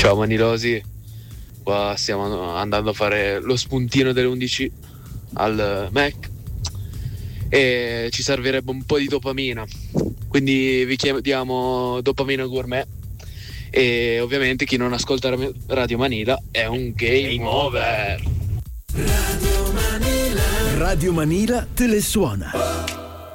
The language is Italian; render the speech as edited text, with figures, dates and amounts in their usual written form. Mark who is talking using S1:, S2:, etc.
S1: Ciao Manilosi, qua stiamo andando a fare lo spuntino delle 11 al Mac e ci servirebbe un po' di dopamina, quindi vi chiediamo Dopamina Gourmet e ovviamente chi non ascolta Radio Manila è un game over.
S2: Radio Manila te le suona.